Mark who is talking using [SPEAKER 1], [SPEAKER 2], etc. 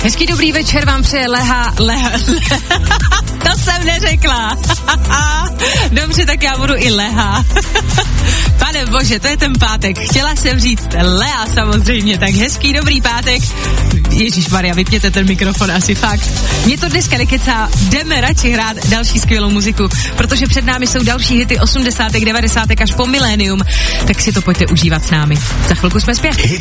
[SPEAKER 1] Hezký dobrý večer vám přeje Leha. To jsem neřekla. Dobře, tak já budu i Leha. Pane bože, to je ten pátek. Chtěla jsem říct Lea samozřejmě, tak hezký dobrý pátek. Ježišmarja, vypněte ten mikrofon asi fakt. Mě to dneska nekecá, jdeme radši hrát další skvělou muziku, protože před námi jsou další hity 80. 90. až po milénium, tak si to pojďte užívat s námi. Za chvilku jsme zpět.